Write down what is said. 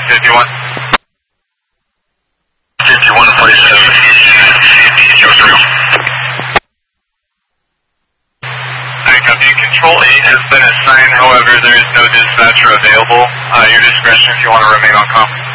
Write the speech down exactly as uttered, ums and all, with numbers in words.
fifty-one. fifty-one to forty-seven. Alright, copy. Control eight has been assigned, however, there is no dispatcher available. Uh, your discretion if you want to remain on comm.